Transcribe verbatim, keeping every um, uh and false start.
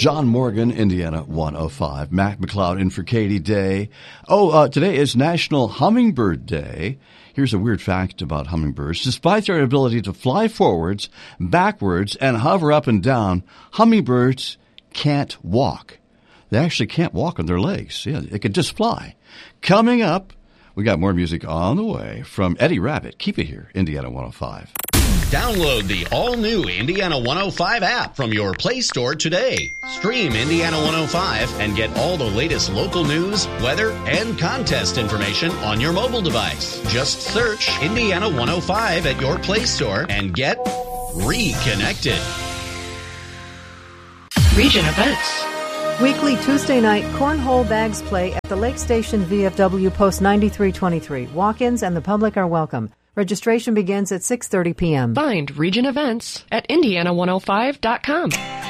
John Morgan, Indiana one oh five. Mac McLeod in for Katie Day. Oh, uh, today is National Hummingbird Day. Here's a weird fact about hummingbirds. Despite their ability to fly forwards, backwards, and hover up and down, hummingbirds can't walk. They actually can't walk on their legs. Yeah, they can just fly. Coming up, we got more music on the way from Eddie Rabbit. Keep it here, Indiana one oh five. Download the all-new Indiana one oh five app from your Play Store today. Stream Indiana one oh five and get all the latest local news, weather, and contest information on your mobile device. Just search Indiana one oh five at your Play Store and get reconnected. Region events. Weekly Tuesday night cornhole bags play at the Lake Station V F W Post ninety-three twenty-tee. Walk-ins and the public are welcome. Registration begins at six thirty p.m. Find Region events at indiana one oh five dot com.